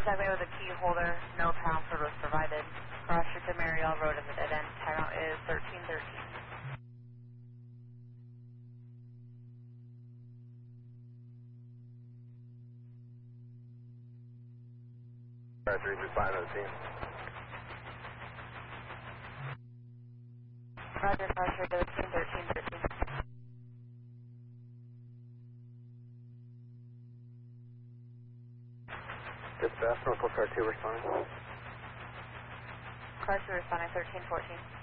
contact me with a key holder. No password was provided. Cross street to Mariel Road in the dead end. Timeout is 13:13. Alright, 325 on the team. Roger, cross street to the team 13:13. Dispatch, Northwest Car 2 responding. Car 2 responding 13:14.